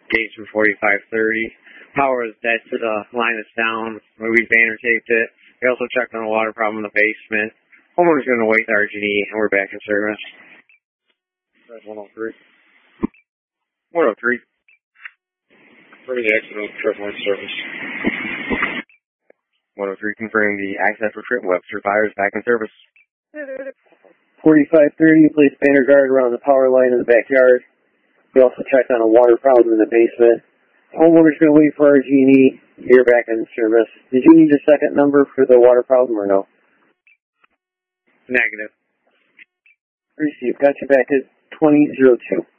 Gauge from 4530. Power is dead to the line that's down. We banner taped it. We also checked on a water problem in the basement. Homeowner's going to wait the RG&E, and we're back in service. That's 103. 103. Confirming the exit of triple service. 103 confirming the access for Trent Webster Fire is back in service. 4530, placed banner guard around the power line in the backyard. We also checked on a water problem in the basement. Homeowner's going to wait for RG&E. You're back in service. Did you need a second number for the water problem or no? Negative. Received. Got you back at 2002.